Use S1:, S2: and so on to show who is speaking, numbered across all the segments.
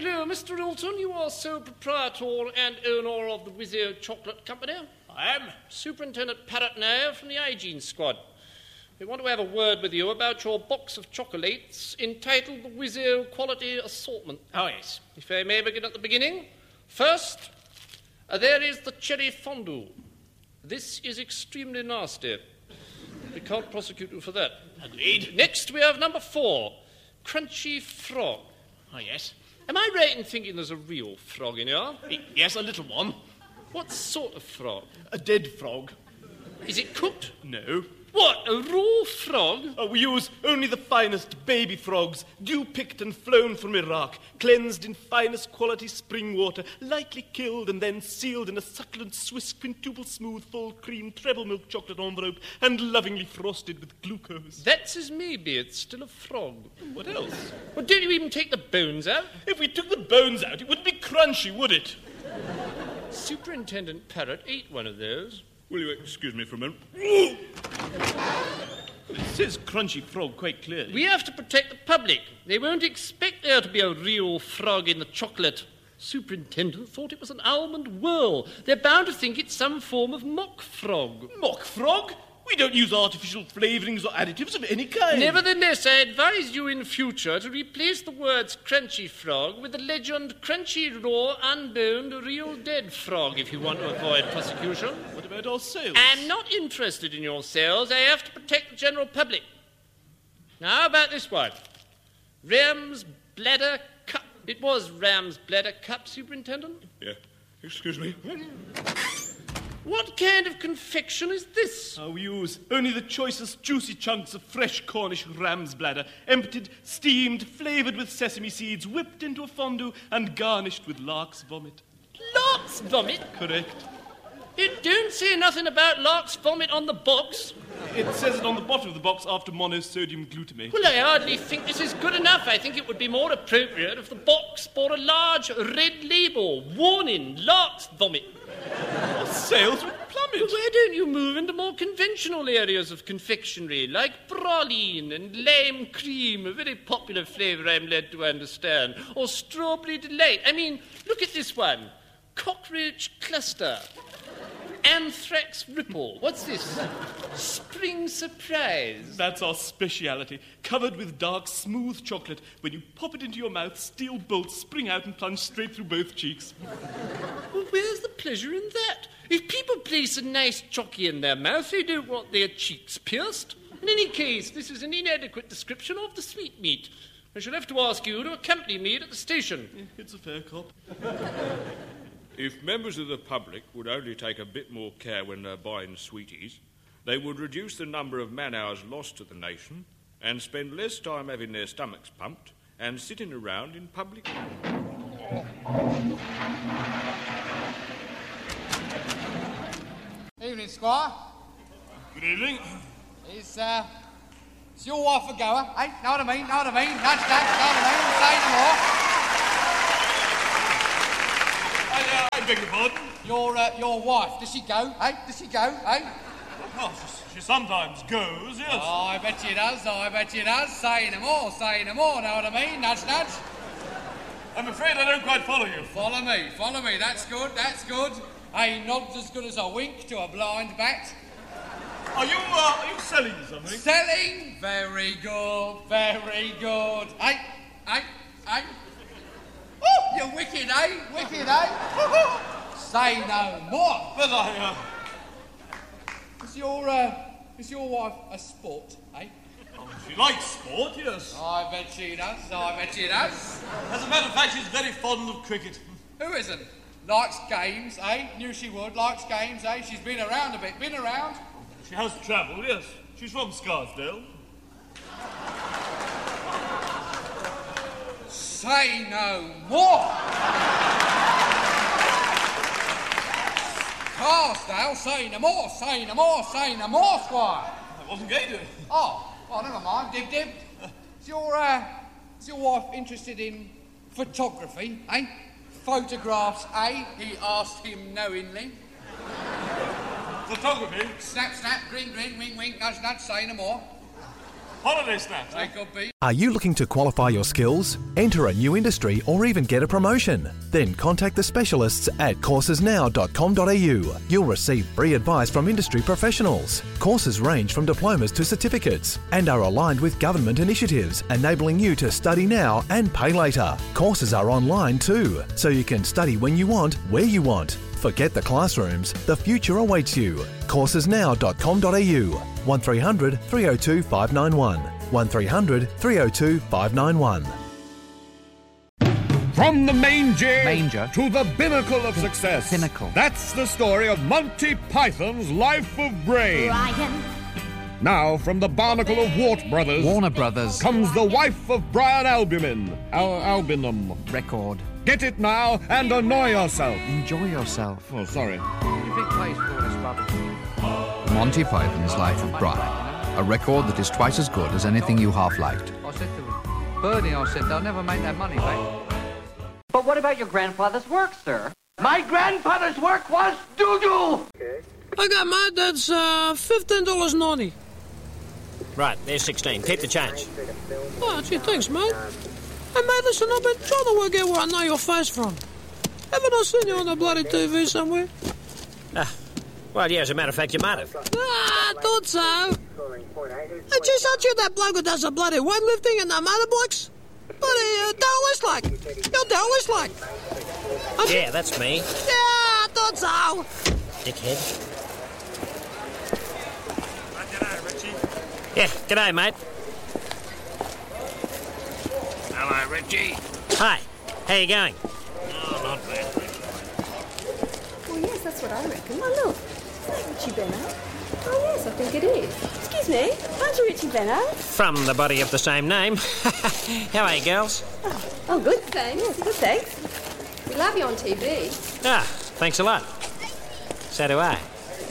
S1: hello, Mr. Ilton. You are sole proprietor and owner of the Wizzo Chocolate Company.
S2: I am.
S1: Superintendent Parrott now from the hygiene squad. We want to have a word with you about your box of chocolates entitled the Wizzo Quality Assortment.
S2: Oh, yes.
S1: If I may begin at the beginning. First, there is the cherry fondue. This is extremely nasty. We can't prosecute you for that.
S2: Agreed.
S1: Next, we have number 4, crunchy frog.
S2: Oh, yes.
S1: Am I right in thinking there's a real frog in here?
S2: Yes, a little one.
S1: What sort of frog?
S2: A dead frog.
S1: Is it cooked?
S2: No.
S1: What, a raw frog?
S2: We use only the finest baby frogs, dew-picked and flown from Iraq, cleansed in finest quality spring water, lightly killed and then sealed in a succulent Swiss quintuple smooth full cream treble milk chocolate envelope and lovingly frosted with glucose.
S1: That's as maybe, it's still a frog.
S2: What else?
S1: Well, don't you even take the bones out?
S2: If we took the bones out, it wouldn't be crunchy, would it?
S1: Superintendent Parrott ate one of those.
S3: Will you excuse me for a moment?
S2: It says crunchy frog quite clearly.
S1: We have to protect the public. They won't expect there to be a real frog in the chocolate. Superintendent thought it was an almond whirl. They're bound to think it's some form of mock frog.
S2: Mock frog? We don't use artificial flavourings or additives of any kind.
S1: Nevertheless, I advise you in future to replace the words crunchy frog with the legend crunchy raw unboned real dead frog if you want to avoid prosecution.
S2: What about our sales?
S1: I'm not interested in your sales. I have to protect the general public. Now, how about this one? Ram's Bladder Cup. It was Ram's Bladder Cup, Superintendent?
S3: Yeah. Excuse me.
S1: What kind of confection is this?
S2: We use only the choicest juicy chunks of fresh Cornish ram's bladder, emptied, steamed, flavoured with sesame seeds, whipped into a fondue and garnished with lark's vomit.
S1: Lark's vomit?
S2: Correct.
S1: It don't say nothing about lark's vomit on the box.
S2: It says it on the bottom of the box after monosodium glutamate.
S1: Well, I hardly think this is good enough. I think it would be more appropriate if the box bore a large red label, warning, lark's vomit.
S2: Our sales would plummet.
S1: Well, why don't you move into more conventional areas of confectionery, like praline and lime cream, a very popular flavour I'm led to understand, or strawberry delight. I mean, look at this one. Cockroach cluster. Anthrax ripple. What's this? Spring surprise.
S2: That's our speciality. Covered with dark, smooth chocolate. When you pop it into your mouth, steel bolts spring out and plunge straight through both cheeks.
S1: Well, where's the pleasure in that? If people place a nice chocky in their mouth, they don't want their cheeks pierced. In any case, this is an inadequate description of the sweetmeat. I shall have to ask you to accompany me at the station.
S2: It's a fair cop.
S3: If members of the public would only take a bit more care when they're buying sweeties, they would reduce the number of man-hours lost to the nation and spend less time having their stomachs pumped and sitting around in public.
S4: Evening, Squire.
S2: Good evening.
S4: Is your wife a goer? Hey, know what I mean? Know what I mean? Nudge, know what I mean? Say no more.
S2: I beg your pardon?
S4: Your wife, does she go? Hey, does she go? Hey?
S2: Oh, she sometimes goes, yes.
S4: Oh, I bet she does. I bet she does. Say no more. Say no more. Know what I mean? Nudge, nudge.
S2: I'm afraid I don't quite follow you.
S4: Follow me. Follow me. That's good. That's good. A nod's as good as a wink to a blind bat.
S2: Are you selling something?
S4: Selling? Very good. Very good. Hey, hey, hey. Oh, you're wicked, eh? Wicked, eh? Say no more.
S2: But I,
S4: Is your wife a sport, eh?
S2: She likes sport, yes.
S4: I bet she does. I bet she does.
S2: As a matter of fact, she's very fond of cricket.
S4: Who isn't? Likes games, eh? Knew she would. Likes games, eh? She's been around a bit. Been around?
S2: She has travelled, yes. She's from Scarsdale.
S4: Say no more. Scarsdale, say no more. Say no more. Say no more, Squire.
S2: I wasn't going to.
S4: Oh, well, never mind. Dib, dib. Is your wife interested in photography, eh? Photographs, eh? He asked him knowingly.
S2: Photography?
S4: Snap, snap, grin, grin, wink, wink, nudge, nudge, say no more.
S2: Holiday snaps.
S4: They could be.
S5: Are you looking to qualify your skills, enter a new industry or even get a promotion? Then contact the specialists at coursesnow.com.au. You'll receive free advice from industry professionals. Courses range from diplomas to certificates and are aligned with government initiatives, enabling you to study now and pay later. Courses are online too, so you can study when you want, where you want. Forget the classrooms, the future awaits you. Coursesnow.com.au 1300 302 591 1300 302 591.
S6: From the
S7: Manger
S6: to the binnacle of success.
S7: Pinnacle.
S6: That's the story of Monty Python's Life of Brain.
S8: Brian.
S6: Now, from the barnacle of
S7: Warner Brothers.
S6: comes the wife of Brian Albumin. Albinum.
S7: Record.
S6: Get it now and annoy yourself.
S7: Enjoy yourself.
S6: Oh, sorry.
S7: Monty Python's Life of Brian. A record that is twice as good as anything you half-liked.
S9: I said to Bernie, they'll never make that money back.
S10: But what about your grandfather's work, sir?
S4: My grandfather's work was doo-doo.
S11: I got mine. That's $15.90.
S12: Right, there's 16. Keep the change.
S11: Oh, gee, thanks, mate. Hey, mate, listen, I've been trying to work out where I know your face from. Haven't I seen you on the bloody TV somewhere?
S12: Well, yeah, as a matter of fact, you might have.
S11: I thought so. Hey, geez, aren't you that bloke who does the bloody weightlifting and the motorbikes? Bloody Darwin like. You're Darwin like.
S12: Yeah, that's me.
S11: Yeah, I thought so.
S12: Dickhead. G'day, Richie. Yeah, g'day, mate.
S3: Hello, Richie.
S12: Hi. How you going?
S3: Oh, not bad, Richie.
S8: Well, yes, that's what I reckon. Oh, look. Is that Richie Benno? Oh, yes, I think it is. Excuse me, aren't you Richie Benno?
S12: From the body of the same name. How are you, girls?
S8: Oh, good, thanks. Yes, good, thanks. We love you on TV.
S12: Ah, thanks a lot. So do I.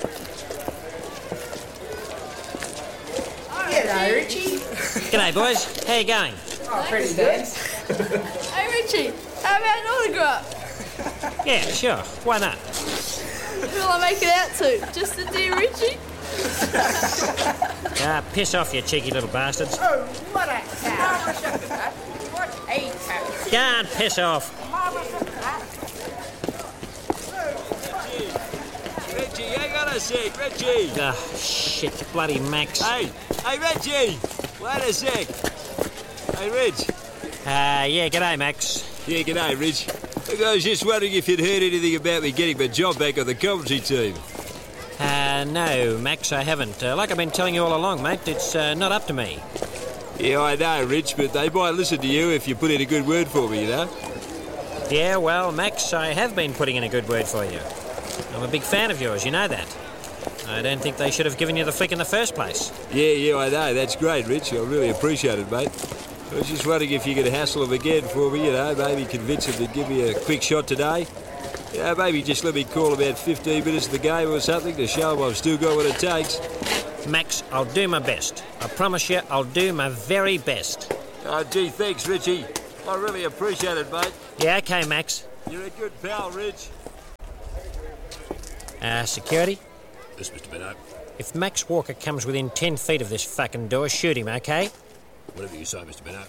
S10: G'day, Richie.
S12: G'day, boys. How you going?
S10: Oh, pretty good.
S8: Hey, Richie, how about an autograph?
S12: Yeah, sure. Why not?
S8: Who will I make it out to? Just the dear Richie?
S12: Ah, piss off, you cheeky little bastards.
S10: Oh, what a cow. What a cow.
S12: Go on, piss off.
S13: Reggie, hang on a sec, Reggie.
S12: Oh, shit, bloody Max.
S13: Hey, Reggie. Wait a sec. Hey, Reg.
S12: Yeah, g'day, Max.
S13: Yeah, g'day, Reg. Look, I was just wondering if you'd heard anything about me getting my job back on the commentary team.
S12: No, Max, I haven't. Like I've been telling you all along, mate, it's not up to me.
S13: Yeah, I know, Rich, but they might listen to you if you put in a good word for me, you know?
S12: Yeah, well, Max, I have been putting in a good word for you. I'm a big fan of yours, you know that. I don't think they should have given you the flick in the first place.
S13: Yeah, I know. That's great, Rich. I really appreciate it, mate. I was just wondering if you could hassle them again for me, you know, maybe convince them to give me a quick shot today. You know, maybe just let me call about 15 minutes of the game or something to show them I've still got what it takes.
S12: Max, I'll do my best. I promise you, I'll do my very best.
S13: Oh, gee, thanks, Richie. I really appreciate it, mate.
S12: Yeah, okay, Max.
S13: You're a good pal, Rich.
S12: Security?
S3: Yes, Mr. Benno.
S12: If Max Walker comes within 10 feet of this fucking door, shoot him, okay?
S3: Whatever you say, Mr. Benno.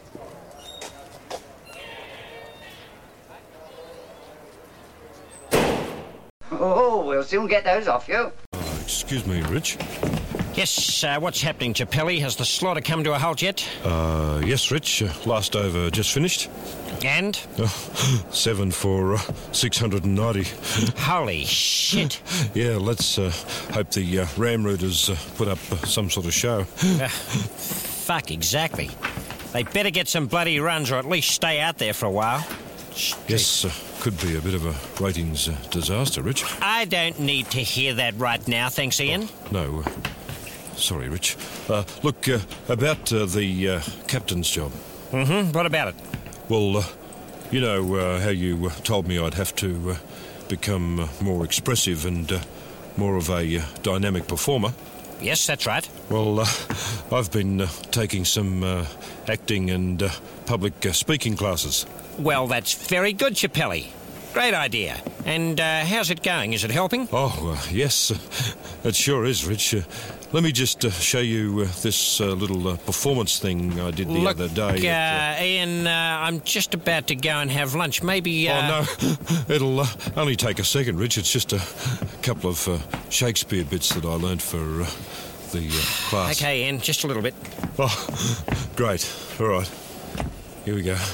S10: Oh, we'll soon get those off you.
S3: Excuse me, Rich.
S12: Yes, what's happening, Chappelli? Has the slaughter come to a halt yet?
S3: Yes, Rich. Last over just finished.
S12: And?
S3: 7 for 690.
S12: Holy shit.
S3: Yeah, let's hope the Ram Rooters put up some sort of show.
S12: Fuck, exactly. They better get some bloody runs or at least stay out there for a while.
S3: Yes, could be a bit of a ratings disaster, Rich.
S12: I don't need to hear that right now, thanks, Ian.
S3: No. Sorry, Rich. Look, about the captain's job.
S12: Mm-hmm. What about it?
S3: Well, you know how you told me I'd have to become more expressive and more of a dynamic performer?
S12: Yes, that's right.
S3: Well, I've been taking some acting and public speaking classes.
S12: Well, that's very good, Chappelli. Great idea. And how's it going? Is it helping?
S6: Oh, yes, it sure is, Rich. Let me just show you this little performance thing I did the other day.
S12: Ian, I'm just about to go and have lunch. Maybe...
S6: Oh, no, it'll only take a second, Rich. It's just a couple of Shakespeare bits that I learned for the class.
S12: OK, Ian, just a little bit.
S6: Oh, great. All right. Here we go.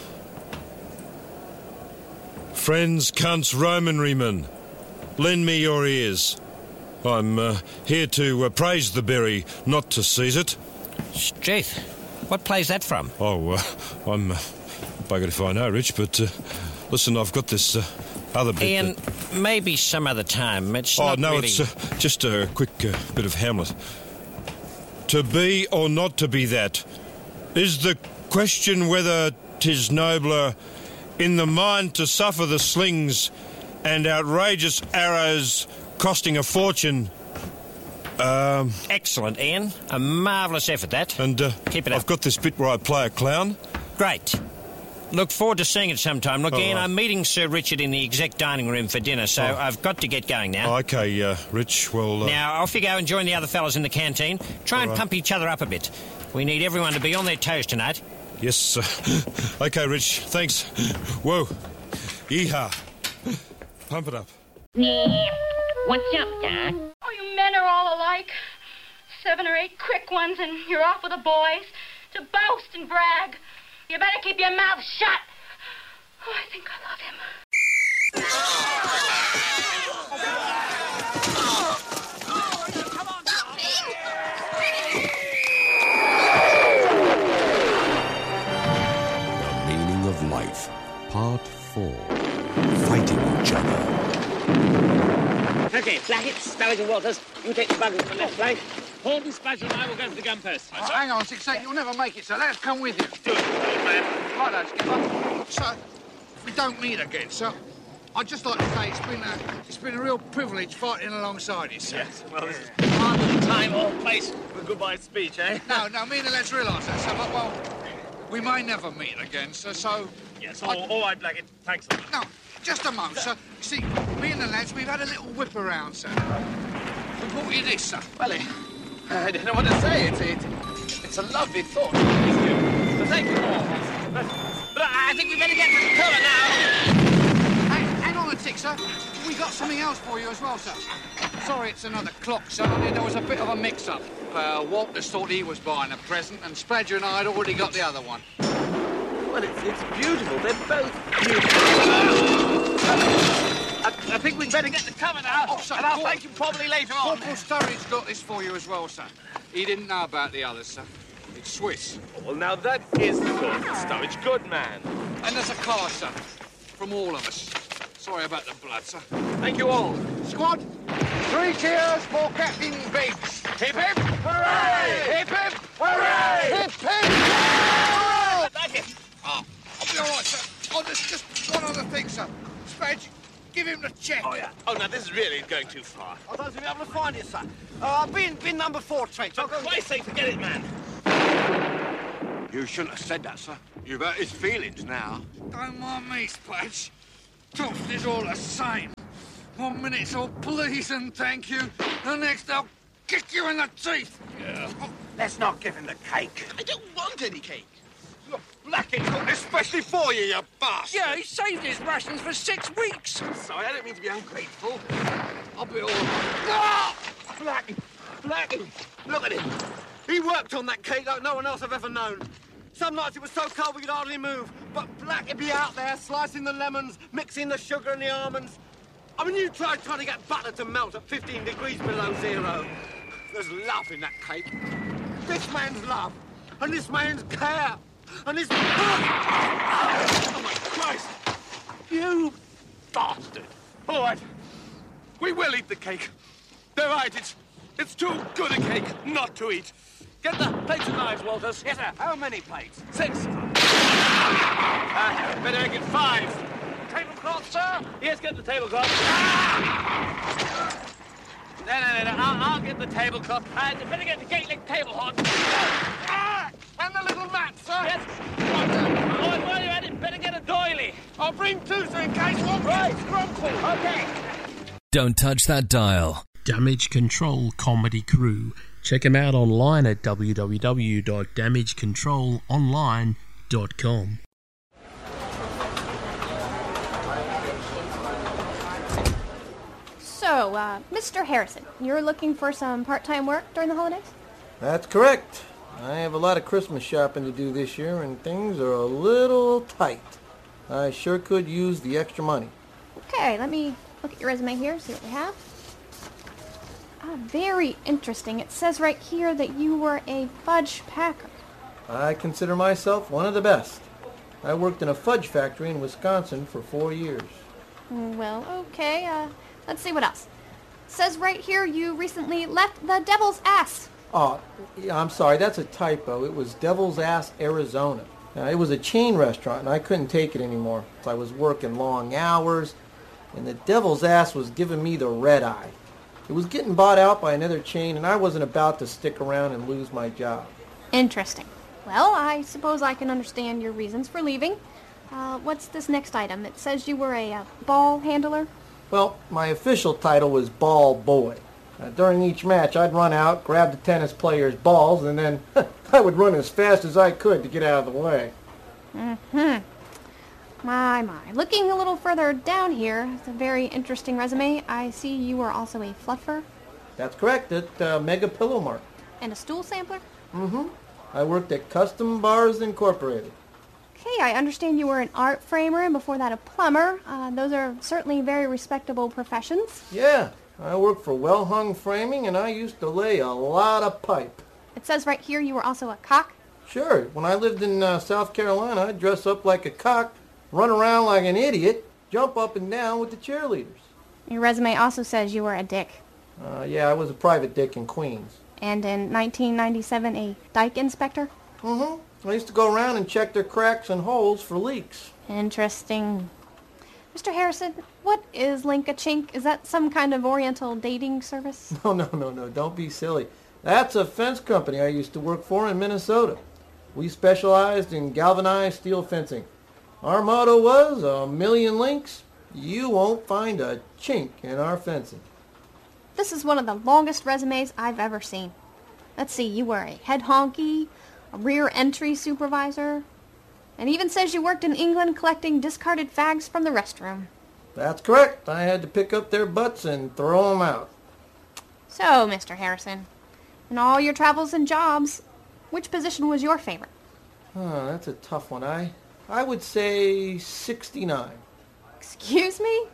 S6: Friends, cunts, Romanrymen, lend me your ears. I'm here to praise the berry, not to seize it.
S12: Struth, what play's that from?
S6: Oh, I'm buggered if I know, Rich, but listen, I've got this other bit.
S12: Ian, maybe some other time. It's not really...
S6: it's just a quick bit of Hamlet. To be or not to be that is the question whether 'tis nobler in the mind to suffer the slings and outrageous arrows costing a fortune.
S12: Excellent, Ian. A marvellous effort, that.
S6: And
S12: keep it up.
S6: I've got this bit where I play a clown.
S12: Great. Look forward to seeing it sometime. Look, Ian, I'm meeting Sir Richard in the exec dining room for dinner, so I've got to get going now.
S6: Oh, OK, Rich, well...
S12: Now, off you go and join the other fellas in the canteen. Try and pump each other up a bit. We need everyone to be on their toes tonight.
S6: Yes, OK, Rich, thanks. Whoa. Yeehaw. Pump it up.
S14: What's up, Doc?
S15: Oh, you men are all alike. 7 or 8 quick ones and you're off with the boys to boast and brag. You better keep your mouth shut. Oh, I think I love him.
S16: The Meaning of Life, Part 4. Fighting each other.
S17: OK, Blackett, Sturridge and Walters, you take the buggers to the left flank. Horton, Spadger and I will go to the gun post.
S4: Oh, hang on, 6-8, you'll never make it, sir. Let us come with you. Do it, old man. Right, Skipper. Sir, we don't meet again, sir. I'd just like to say it's been a real privilege fighting alongside you, sir.
S2: Yes, well, this is hardly the time or place for a goodbye speech, eh?
S4: No, me and the lads realise that, sir, but, well, we may never meet again, sir, so...
S2: Yes, all right, Blackett. Thanks a lot.
S4: No, just a moment, sir. See, me and the lads, we've had a little whip around, sir. We brought you this, sir.
S2: Well, I don't know what to say. It's a lovely thought. So thank you all. But I think we better get to the cover now.
S4: Hang on a tick, sir. We got something else for you as well, sir. Sorry, it's another clock, sir. I mean, there was a bit of a mix-up. Walters thought he was buying a present, and Spadger and I had already got the other one.
S2: Well, it's beautiful. They're both beautiful. I think we'd better get the cover now.
S4: Oh, sir,
S2: and I'll thank you probably later on.
S4: Corporal Sturridge got this for you as well, sir. He didn't know about the others, sir. It's Swiss.
S2: Well, now that is the Corporal Sturridge. Good man.
S4: And there's a car, sir. From all of us. Sorry about the blood, sir.
S2: Thank you all.
S4: Squad, 3 cheers for Captain Biggs.
S2: Hip, hip, hooray! Hip, hip, hooray!
S4: Hip, hip, hooray!
S2: Thank you.
S4: Oh, I'll be all right, sir. Oh, there's just one other thing, sir. Spadge, give him the check.
S2: Oh, yeah. Oh, now, this is really going too far.
S17: I don't think we'll be able to find it, sir. Bin number 4 trench.
S2: For Christ's sake, forget it, man.
S4: You shouldn't have said that, sir. You've hurt his feelings now. Don't mind me, Spadge. Toast is all the same. 1 minute it's all please and thank you. The next I'll kick you in the teeth.
S2: Yeah.
S4: Oh,
S17: let's not give him the cake.
S2: I don't want any cake.
S4: Look, Blackett cooked especially for you, you bastard.
S11: Yeah, he saved his rations for 6 weeks.
S2: I'm sorry, I don't mean to be ungrateful.
S4: I'll be all right.
S17: Blackie, look at him. He worked on that cake like no one else I've ever known. Some nights it was so cold we could hardly move, but Blackie'd be out there slicing the lemons, mixing the sugar and the almonds. I mean, you trying to get butter to melt at 15 degrees below zero. There's love in that cake. This man's love, and this man's care, and this...
S2: Oh, my Christ! You bastard! All right, we will eat the cake. They're right, it's too good a cake not to eat. Get the plates and knives, Walters.
S17: Yes, sir. How many plates?
S2: 6. Better get 5.
S17: Tablecloth, sir?
S2: Yes, get the tablecloth. No. I'll get the tablecloth. And better get the Gaelic table hod.
S17: And the little mat, sir?
S2: Yes. Oh, while you're at it, better get a doily.
S17: Oh, I'll bring two so in case one gets grumpy. Okay.
S5: Don't touch that dial.
S18: Damage Control Comedy Crew. Check them out online at www.damagecontrolonline.com.
S19: So, Mr. Harrison, you're looking for some part-time work during the holidays?
S20: That's correct. I have a lot of Christmas shopping to do this year, and things are a little tight. I sure could use the extra money.
S19: Okay, let me look at your resume here, see what we have. Very interesting. It says right here that you were a fudge packer.
S20: I consider myself one of the best. I worked in a fudge factory in Wisconsin for 4 years.
S19: Well, okay, let's see what else. It says right here you recently left the Devil's Ass.
S20: Oh, yeah, I'm sorry, that's a typo. It was Devil's Ass, Arizona. It was a chain restaurant, and I couldn't take it anymore. So I was working long hours, and the Devil's Ass was giving me the red eye. It was getting bought out by another chain, and I wasn't about to stick around and lose my job.
S19: Interesting. Well, I suppose I can understand your reasons for leaving. What's this next item? It says you were a ball handler?
S20: Well, my official title was ball boy. During each match, I'd run out, grab the tennis players' balls, and then I would run as fast as I could to get out of the way.
S19: Mm-hmm. My. Looking a little further down here, it's a very interesting resume. I see you were also a fluffer.
S20: That's correct, at Mega Pillow Mart.
S19: And a stool sampler?
S20: Mm-hmm. I worked at Custom Bars Incorporated.
S19: Okay, I understand you were an art framer and before that a plumber. Those are certainly very respectable professions.
S20: Yeah, I worked for Well Hung Framing, and I used to lay a lot of pipe.
S19: It says right here you were also a cock?
S20: Sure. When I lived in South Carolina, I'd dress up like a cock, run around like an idiot, jump up and down with the cheerleaders.
S19: Your resume also says you were a dick.
S20: Yeah, I was a private dick in Queens.
S19: And in 1997, a dike inspector?
S20: Mm-hmm. I used to go around and check their cracks and holes for leaks.
S19: Interesting. Mr. Harrison, what is Link-a-Chink? Is that some kind of oriental dating service?
S20: No, don't be silly. That's a fence company I used to work for in Minnesota. We specialized in galvanized steel fencing. Our motto was, 1,000,000 links, you won't find a chink in our fencing.
S19: This is one of the longest resumes I've ever seen. Let's see, you were a head honky, a rear entry supervisor, and even says you worked in England collecting discarded fags from the restroom.
S20: That's correct. I had to pick up their butts and throw them out.
S19: So, Mr. Harrison, in all your travels and jobs, which position was your favorite?
S20: That's a tough one. I would say 69.
S19: Excuse me?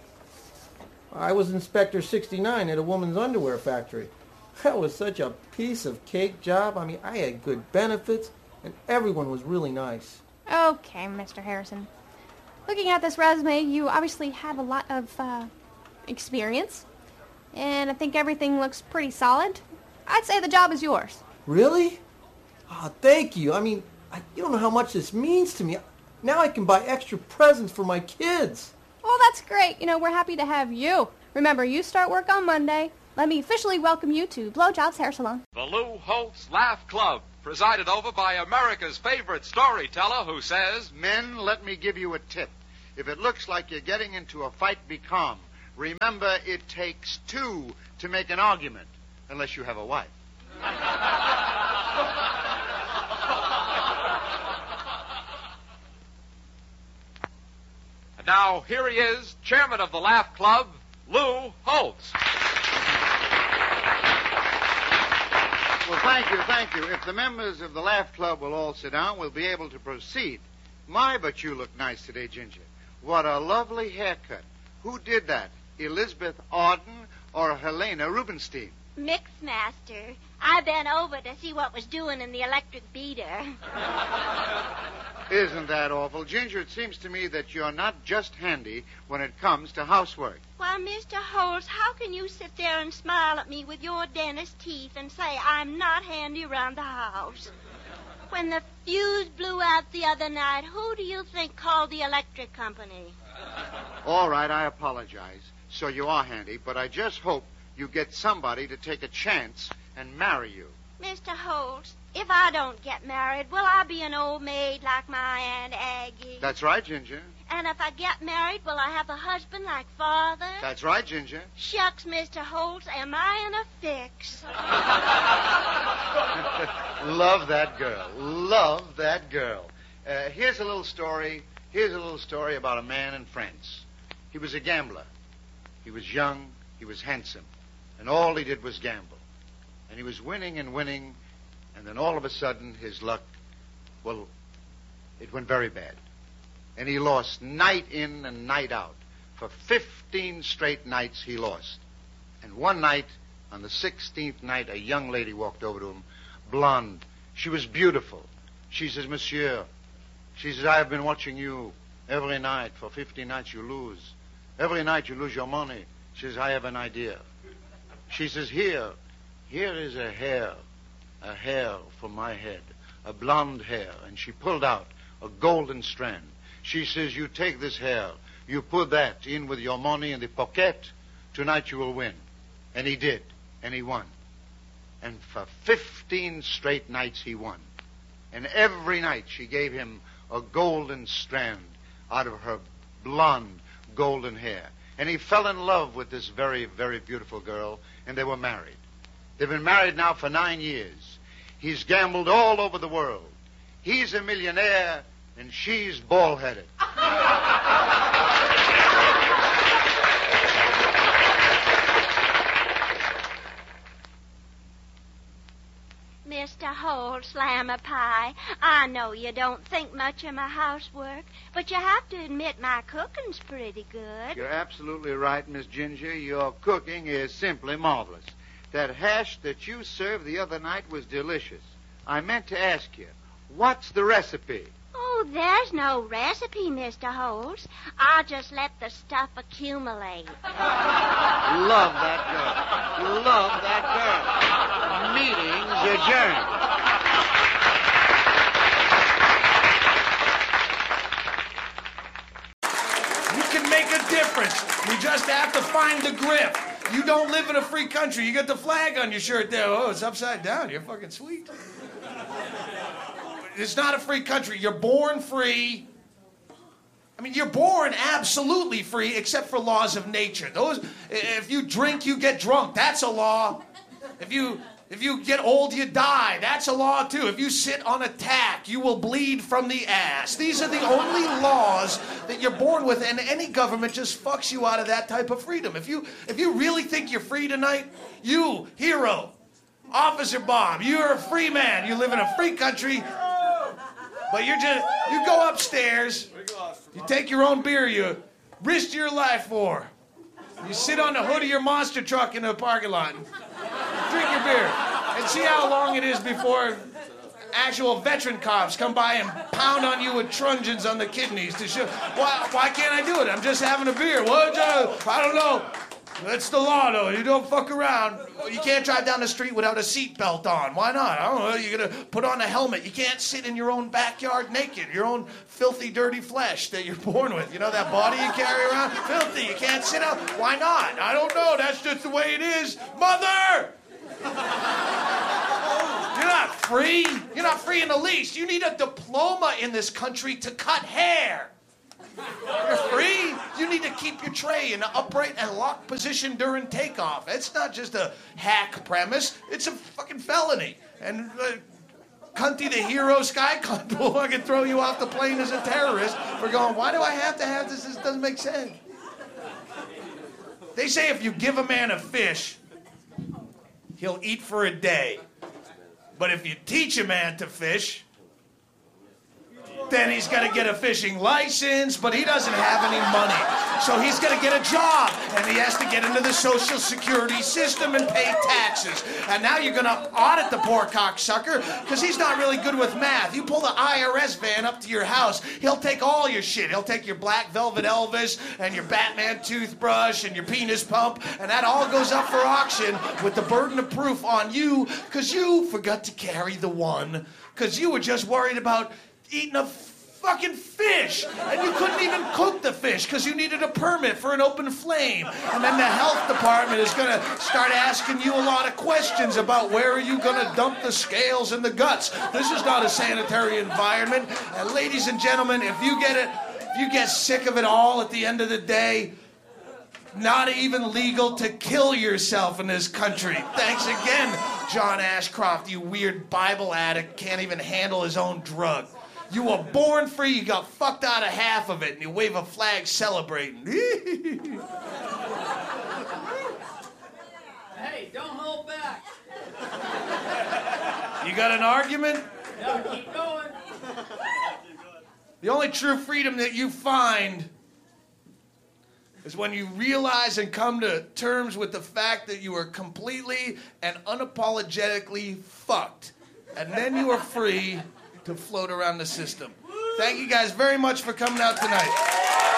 S20: I was Inspector 69 at a woman's underwear factory. That was such a piece of cake job. I mean, I had good benefits, and everyone was really nice.
S19: Okay, Mr. Harrison. Looking at this resume, you obviously have a lot of experience, and I think everything looks pretty solid. I'd say the job is yours.
S20: Really? Oh, thank you. I mean, you don't know how much this means to me. Now I can buy extra presents for my kids.
S19: Well, that's great. You know, we're happy to have you. Remember, you start work on Monday. Let me officially welcome you to Blowjob's Hair Salon.
S21: The Lou Holtz Laugh Club, presided over by America's favorite storyteller who says,
S22: Men, let me give you a tip. If it looks like you're getting into a fight, be calm. Remember, it takes two to make an argument, unless you have a wife.
S21: And now, here he is, chairman of the Laugh Club, Lou Holtz.
S22: Well, thank you. If the members of the Laugh Club will all sit down, we'll be able to proceed. My, but you look nice today, Ginger. What a lovely haircut. Who did that? Elizabeth Auden or Helena Rubinstein?
S23: Mixmaster. I been over to see what was doing in the electric beater.
S22: Isn't that awful? Ginger, it seems to me that you're not just handy when it comes to housework.
S23: Well, Mr. Holtz, how can you sit there and smile at me with your dentist teeth and say I'm not handy around the house? When the fuse blew out the other night, who do you think called the electric company?
S22: All right, I apologize. So you are handy, but I just hope you get somebody to take a chance and marry you.
S23: Mr. Holtz, if I don't get married, will I be an old maid like my Aunt Aggie?
S22: That's right, Ginger.
S23: And if I get married, will I have a husband like father?
S22: That's right, Ginger.
S23: Shucks, Mr. Holtz, am I in a fix?
S22: Love that girl. Love that girl. Here's a little story. Here's a little story about a man in France. He was a gambler. He was young. He was handsome. And all he did was gamble. And he was winning and winning. And then all of a sudden, his luck, well, it went very bad. And he lost night in and night out. For 15 straight nights he lost. And one night, on the 16th night, a young lady walked over to him, blonde. She was beautiful. She says, Monsieur, she says, I have been watching you every night. For 15 nights you lose. Every night you lose your money. She says, I have an idea. She says, here is a hair from my head, a blonde hair. And she pulled out a golden strand. She says, you take this hair, you put that in with your money in the pocket, tonight you will win. And he did, and he won. And for 15 straight nights he won. And every night she gave him a golden strand out of her blonde golden hair. And he fell in love with this very, very beautiful girl, and they were married. They've been married now for 9 years. He's gambled all over the world. He's a millionaire, and she's bald-headed.
S23: Mr. Holt, Slammer Pie, I know you don't think much of my housework, but you have to admit my cooking's pretty good.
S22: You're absolutely right, Miss Ginger. Your cooking is simply marvelous. That hash that you served the other night was delicious. I meant to ask you, what's the recipe?
S23: Oh, there's no recipe, Mr. Holtz. I'll just let the stuff accumulate.
S22: Love that girl. Love that girl. Meeting's adjourned.
S11: You can make a difference. You just have to find the grip. You don't live in a free country. You got the flag on your shirt there. Oh, it's upside down. You're fucking sweet. It's not a free country. You're born free. I mean, you're born absolutely free, except for laws of nature. If you drink, you get drunk. That's a law. If you get old, you die. That's a law, too. If you sit on a tack, you will bleed from the ass. These are the only laws that you're born with, and any government just fucks you out of that type of freedom. If you really think you're free tonight, you, hero, Officer Bob, you're a free man. You live in a free country, but you go upstairs, you take your own beer you risk your life for. You sit on the hood of your monster truck in the parking lot and drink your beer and see how long it is before actual veteran cops come by and pound on you with truncheons on the kidneys to show. Why can't I do it? I'm just having a beer. I don't know. That's the law, though. You don't fuck around. You can't drive down the street without a seatbelt on. Why not? I don't know. You're going to put on a helmet. You can't sit in your own backyard naked, your own filthy, dirty flesh that you're born with. You know that body you carry around? Filthy. You can't sit out. Why not? I don't know. That's just the way it is. Mother! You're not free. You're not free in the least. You need a diploma in this country to cut hair. You're free. You need to keep your tray in an upright and locked position during takeoff. It's not just a hack premise. It's a fucking felony. And Cunty the hero sky cunt will fucking throw you off the plane as a terrorist for going, why do I have to have this? This doesn't make sense. They say if you give a man a fish, he'll eat for a day. But if you teach a man to fish, then he's got to get a fishing license, but he doesn't have any money. So he's going to get a job, and he has to get into the Social Security system and pay taxes. And now you're going to audit the poor cocksucker, because he's not really good with math. You pull the IRS van up to your house, he'll take all your shit. He'll take your Black Velvet Elvis, and your Batman toothbrush, and your penis pump, and that all goes up for auction with the burden of proof on you, because you forgot to carry the one, because you were just worried about eating a fucking fish, and you couldn't even cook the fish because you needed a permit for an open flame. And then the health department is going to start asking you a lot of questions about where are you going to dump the scales and the guts. This is not a sanitary environment. And ladies and gentlemen, if you get it If you get sick of it all at the end of the day, not even legal to kill yourself in this country. Thanks again, John Ashcroft, you weird Bible addict, can't even handle his own drug. You were born free, you got fucked out of half of it, and you wave a flag celebrating.
S1: Hey, don't hold back.
S11: You got an argument?
S1: No, keep going.
S11: The only true freedom that you find is when you realize and come to terms with the fact that you are completely and unapologetically fucked. And then you are free to float around the system. Thank you guys very much for coming out tonight.